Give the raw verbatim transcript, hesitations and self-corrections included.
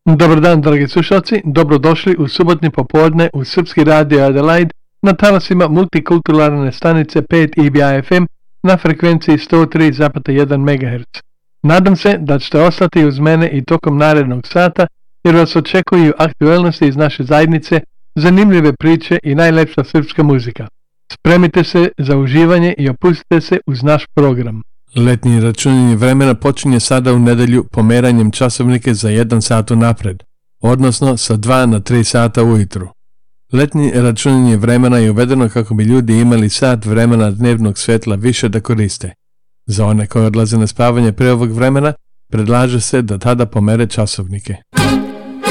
Dobar dan, dragi slušalci, dobrodošli u subotnje popodne u Srpski radio Adelaide na talasima multikulturalne stanice pet I B A F M na frekvenciji sto tri zarez jedan megaherca. Nadam se da ćete ostati uz mene i tokom narednog sata jer vas očekuju aktualnosti iz naše zajednice, zanimljive priče i najlepša srpska muzika. Spremite se za uživanje i opustite se uz naš program. Letnje računanje vremena počinje sada u nedelju pomeranjem časovnike za jedan sat unapred, odnosno sa dva na tri sata ujutru. Letnje računanje vremena je uvedeno kako bi ljudi imali sat vremena dnevnog svetla više da koriste. Za one koji odlaze na spavanje pre ovog vremena, predlaže se da tada pomere časovnike.